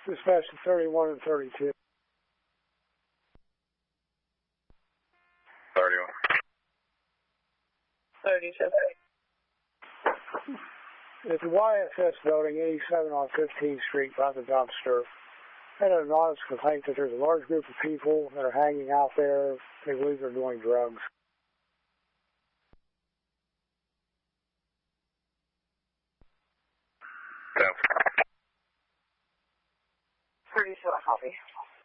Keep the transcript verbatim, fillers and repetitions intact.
Dispatch to thirty-one and thirty-two. thirty-one. thirty-two. At the Y S S building, eighty-seven on fifteenth Street, by the dumpster, I had an anonymous complaint that there's a large group of people that are hanging out there. They believe they're doing drugs. ten. thirty-two, I copy.